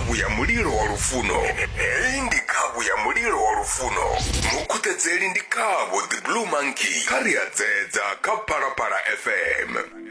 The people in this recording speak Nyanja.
khabu ya muliro wa lufuno. Hei ndi khabu ya muliro wa lufuno. Mukutedzeli ndi khabu The Blue Monkey. Kari ya dzedza ka Parapara FM.